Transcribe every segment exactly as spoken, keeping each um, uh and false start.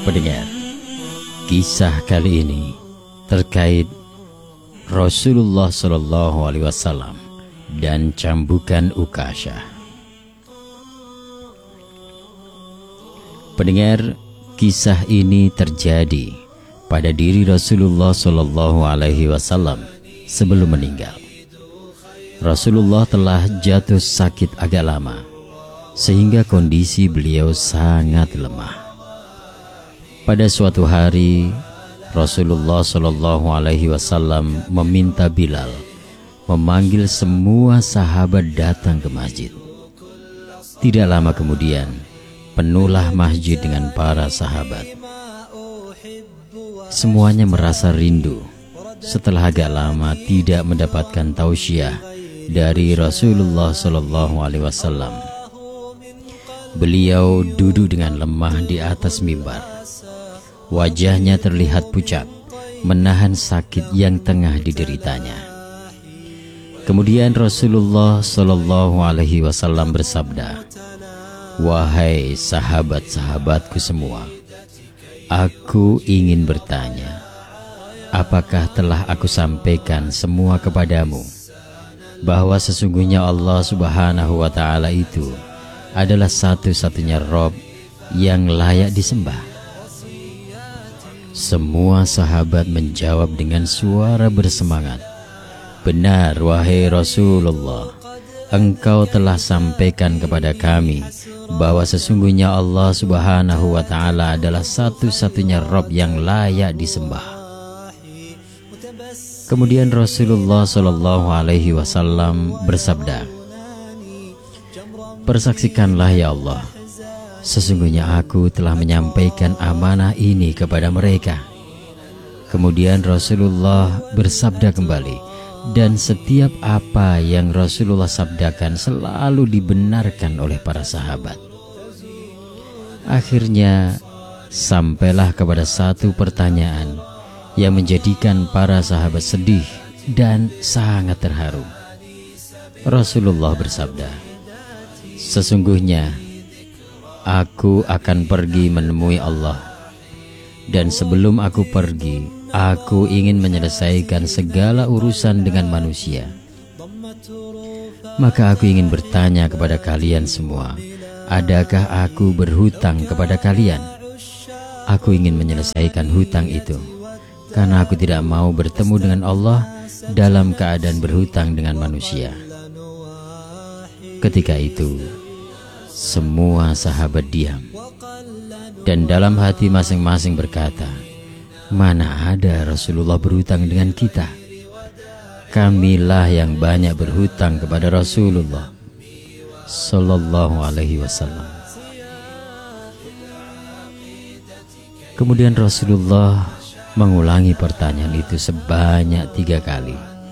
Pendengar, kisah kali ini terkait Rasulullah Shallallahu Alaihi Wasallam dan cambukan Ukasyah. Pendengar, kisah ini terjadi pada diri Rasulullah Shallallahu Alaihi Wasallam sebelum meninggal. Rasulullah telah jatuh sakit agak lama, sehingga kondisi beliau sangat lemah. Pada suatu hari, Rasulullah Shallallahu Alaihi Wasallam meminta Bilal memanggil semua sahabat datang ke masjid. Tidak lama kemudian, penuhlah masjid dengan para sahabat. Semuanya merasa rindu setelah agak lama tidak mendapatkan tausiah dari Rasulullah Shallallahu Alaihi Wasallam. Beliau duduk dengan lemah di atas mimbar. Wajahnya terlihat pucat, menahan sakit yang tengah dideritanya. Kemudian Rasulullah Shallallahu Alaihi Wasallam bersabda, "Wahai sahabat-sahabatku semua, aku ingin bertanya, apakah telah aku sampaikan semua kepadamu, bahwa sesungguhnya Allah Subhanahu wa Ta'ala itu adalah satu-satunya Rob yang layak disembah?" Semua sahabat menjawab dengan suara bersemangat, "Benar, wahai Rasulullah, engkau telah sampaikan kepada kami bahwa sesungguhnya Allah Subhanahu wa Ta'ala adalah satu-satunya Rob yang layak disembah." Kemudian Rasulullah Shallallahu Alaihi Wasallam bersabda, "Persaksikanlah ya Allah, sesungguhnya aku telah menyampaikan amanah ini kepada mereka." Kemudian Rasulullah bersabda kembali, dan setiap apa yang Rasulullah sabdakan selalu dibenarkan oleh para sahabat. Akhirnya sampailah kepada satu pertanyaan yang menjadikan para sahabat sedih dan sangat terharu. Rasulullah bersabda, "Sesungguhnya aku akan pergi menemui Allah, dan sebelum aku pergi, aku ingin menyelesaikan segala urusan dengan manusia. Maka aku ingin bertanya kepada kalian semua, adakah aku berhutang kepada kalian? Aku ingin menyelesaikan hutang itu, karena aku tidak mau bertemu dengan Allah dalam keadaan berhutang dengan manusia." Ketika itu, semua sahabat diam, dan dalam hati masing-masing berkata, "Mana ada Rasulullah berhutang dengan kita? Kamilah yang banyak berhutang kepada Rasulullah Sallallahu Alaihi Wasallam." Kemudian Rasulullah mengulangi pertanyaan itu sebanyak tiga kali.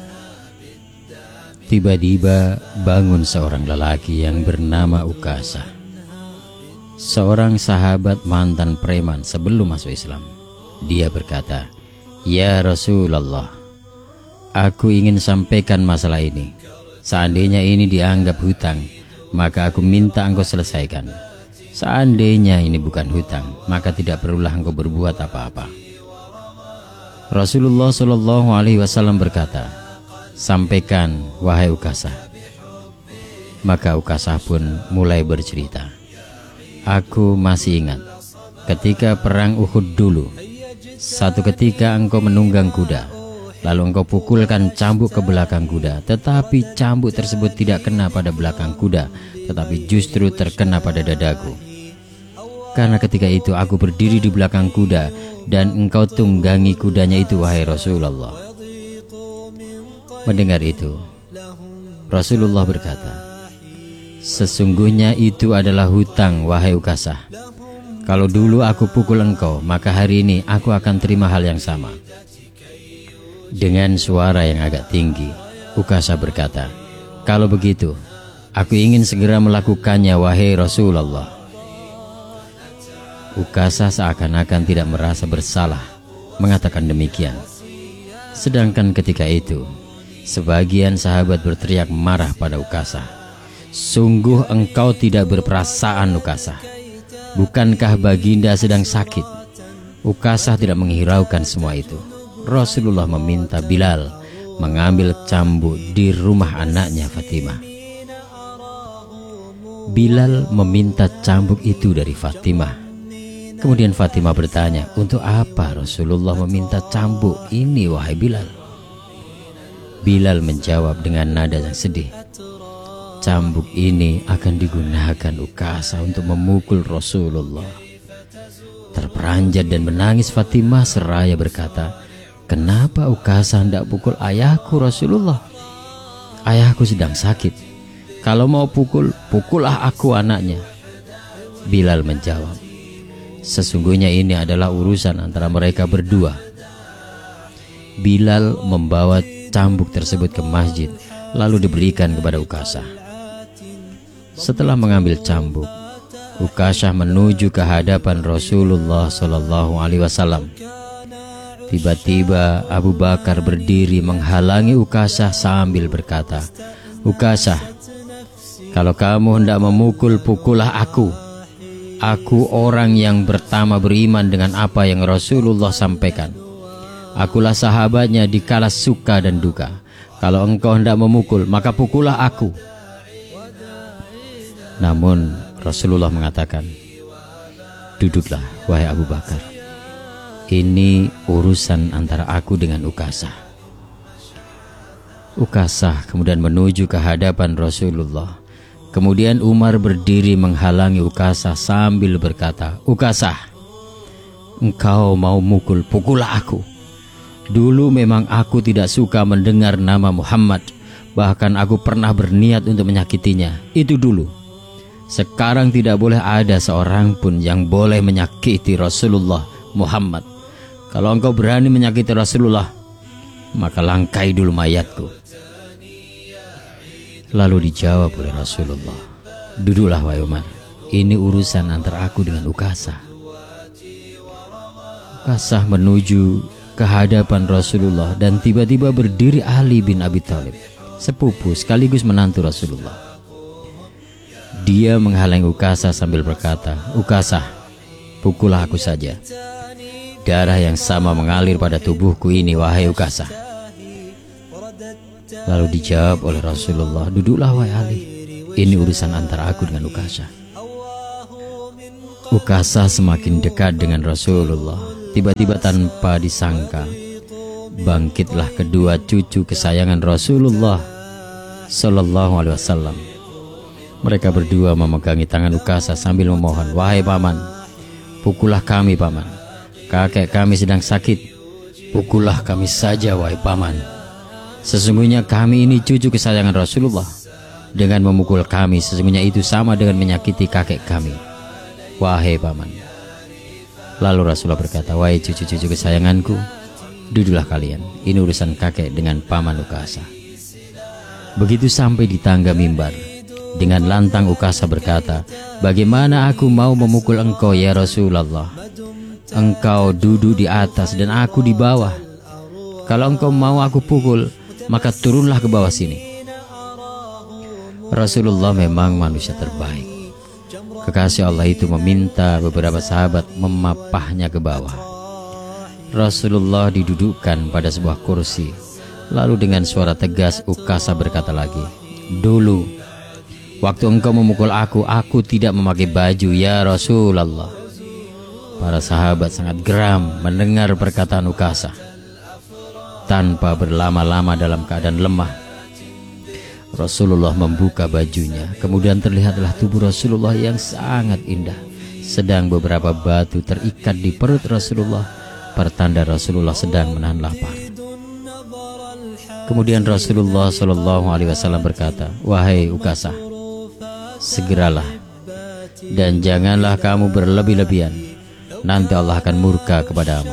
Tiba-tiba bangun seorang lelaki yang bernama Ukasyah, seorang sahabat mantan preman sebelum masuk Islam. Dia berkata, "Ya Rasulullah, aku ingin sampaikan masalah ini. Seandainya ini dianggap hutang, maka aku minta engkau selesaikan. Seandainya ini bukan hutang, maka tidak perlulah engkau berbuat apa-apa." Rasulullah Shallallahu Alaihi Wasallam berkata, "Sampaikan, wahai Ukasyah." Maka Ukasyah pun mulai bercerita, "Aku masih ingat ketika perang Uhud dulu. Satu ketika engkau menunggang kuda, lalu engkau pukulkan cambuk ke belakang kuda, tetapi cambuk tersebut tidak kena pada belakang kuda, tetapi justru terkena pada dadaku. Karena ketika itu aku berdiri di belakang kuda, dan engkau tunggangi kudanya itu, wahai Rasulullah." Mendengar itu, Rasulullah berkata, "Sesungguhnya itu adalah hutang, wahai Ukasyah. Kalau dulu aku pukul engkau, maka hari ini aku akan terima hal yang sama." Dengan suara yang agak tinggi, Ukasyah berkata, "Kalau begitu, aku ingin segera melakukannya, wahai Rasulullah." Ukasyah seakan-akan tidak merasa bersalah mengatakan demikian. Sedangkan ketika itu, sebagian sahabat berteriak marah pada Ukasyah, "Sungguh engkau tidak berperasaan, Ukasyah. Bukankah baginda sedang sakit? Ukasah tidak menghiraukan semua itu. Rasulullah meminta Bilal mengambil cambuk di rumah anaknya Fatimah. Bilal meminta cambuk itu dari Fatimah. Kemudian Fatimah bertanya, untuk apa Rasulullah meminta cambuk ini wahai Bilal? Bilal menjawab dengan nada yang sedih, cambuk ini akan digunakan Ukasah untuk memukul Rasulullah. Terperanjat dan menangis Fatimah seraya berkata, kenapa Ukasah hendak pukul ayahku Rasulullah? Ayahku sedang sakit. Kalau mau pukul, pukullah aku anaknya. Bilal menjawab, sesungguhnya ini adalah urusan antara mereka berdua. Bilal membawa cambuk tersebut ke masjid, lalu diberikan kepada Ukasah. Setelah mengambil cambuk, Ukasah menuju ke hadapan Rasulullah Shallallahu Alaihi Wasallam. Tiba-tiba Abu Bakar berdiri menghalangi Ukasah sambil berkata, Ukasah, kalau kamu hendak memukul, pukullah aku. Aku orang yang pertama beriman dengan apa yang Rasulullah sampaikan. Akulah sahabatnya di kala suka dan duka. Kalau engkau hendak memukul, maka pukullah aku. Namun Rasulullah mengatakan, duduklah wahai Abu Bakar. Ini urusan antara aku dengan Ukasah. Ukasah kemudian menuju ke hadapan Rasulullah. Kemudian Umar berdiri menghalangi Ukasah sambil berkata, Ukasah, engkau mau mukul, pukullah aku. Dulu memang aku tidak suka mendengar nama Muhammad. Bahkan aku pernah berniat untuk menyakitinya. Itu dulu. Sekarang tidak boleh ada seorang pun yang boleh menyakiti Rasulullah Muhammad. Kalau engkau berani menyakiti Rasulullah, maka langkai dulu mayatku. Lalu dijawab oleh Rasulullah, duduklah wahai Umar, ini urusan antara aku dengan Ukasah. Ukasah menuju ke hadapan Rasulullah dan tiba-tiba berdiri Ali bin Abi Thalib, sepupu sekaligus menantu Rasulullah. Dia menghalangi Ukasah sambil berkata, Ukasah, pukullah aku saja. Darah yang sama mengalir pada tubuhku ini wahai Ukasah. Lalu dijawab oleh Rasulullah, duduklah wahai Ali, ini urusan antara aku dengan Ukasah. Ukasah semakin dekat dengan Rasulullah. Tiba-tiba tanpa disangka, bangkitlah kedua cucu kesayangan Rasulullah Sallallahu Alaihi Wasallam. Mereka berdua memegangi tangan Ukasah sambil memohon, wahai paman, pukullah kami paman. Kakek kami sedang sakit, pukullah kami saja wahai paman. Sesungguhnya kami ini cucu kesayangan Rasulullah. Dengan memukul kami, sesungguhnya itu sama dengan menyakiti kakek kami, wahai paman. Lalu Rasulullah berkata, wahai cucu-cucu kesayanganku, duduklah kalian, ini urusan kakek dengan paman Ukasah. Begitu sampai di tangga mimbar, dengan lantang Ukasah berkata, bagaimana aku mau memukul engkau ya Rasulullah? Engkau duduk di atas dan aku di bawah. Kalau engkau mau aku pukul, maka turunlah ke bawah sini. Rasulullah memang manusia terbaik. Kekasih Allah itu meminta beberapa sahabat memapahnya ke bawah. Rasulullah didudukkan pada sebuah kursi. Lalu dengan suara tegas Ukasah berkata lagi, dulu waktu engkau memukul aku, aku tidak memakai baju ya Rasulullah. Para sahabat sangat geram mendengar perkataan Ukasah. Tanpa berlama-lama dalam keadaan lemah, Rasulullah membuka bajunya. Kemudian terlihatlah tubuh Rasulullah yang sangat indah. Sedang beberapa batu terikat di perut Rasulullah, pertanda Rasulullah sedang menahan lapar. Kemudian Rasulullah Shallallahu Alaihi Wasallam berkata, wahai Ukasah, segeralah dan janganlah kamu berlebih-lebihan, nanti Allah akan murka kepadamu.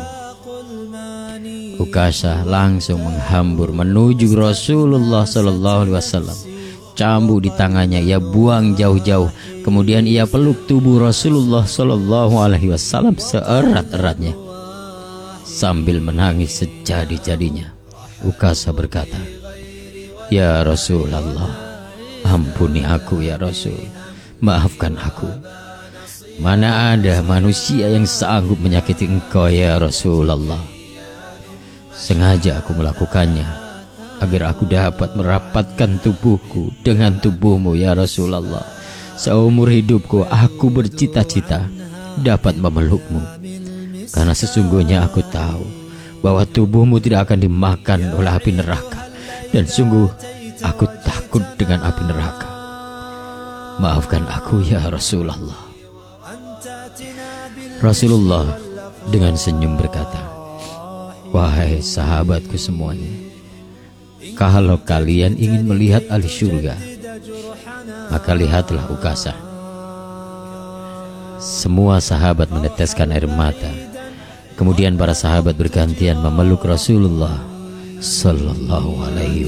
Ukasah langsung menghambur menuju Rasulullah Shallallahu Alaihi Wasallam. Cambuk di tangannya ia buang jauh-jauh. Kemudian ia peluk tubuh Rasulullah Shallallahu Alaihi Wasallam seerat-eratnya sambil menangis sejadi-jadinya. Ukasah berkata, ya Rasulullah, ampuni aku ya Rasul, maafkan aku. Mana ada manusia yang sanggup menyakiti engkau ya Rasulullah. Sengaja aku melakukannya agar aku dapat merapatkan tubuhku dengan tubuhmu ya Rasulullah. Seumur hidupku aku bercita-cita dapat memelukmu, karena sesungguhnya aku tahu bahwa tubuhmu tidak akan dimakan oleh api neraka, dan sungguh aku takut dengan api neraka. Maafkan aku ya Rasulullah. Rasulullah dengan senyum berkata, wahai sahabatku semuanya, kalau kalian ingin melihat ahli syurga, maka lihatlah Ukasah. Semua sahabat meneteskan air mata. Kemudian para sahabat bergantian memeluk Rasulullah Sallallahu Alaihi